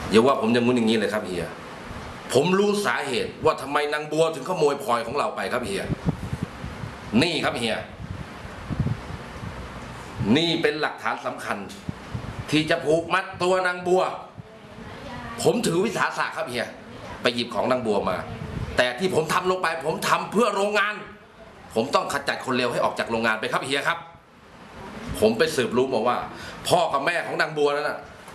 อย่าว่าผมอย่างงู้นอย่างนี้เลยครับเฮียผมรู้สาเหตุว่าทำไมนางบัวถึงขโมยพลอยของเราไปครับเฮียนี่ครับเฮียนี่เป็นหลักฐานสำคัญที่จะผูกมัดตัวนางบัวผมถือวิสาสะครับเฮียไปหยิบของนางบัวมาแต่ที่ผมทำลงไปผมทำเพื่อโรงงานผมต้องขจัดคนเลวให้ออกจากโรงงานไปครับเฮียครับผมไปสืบรู้มาว่าพ่อกับแม่ของนางบัวนั้นน่ะ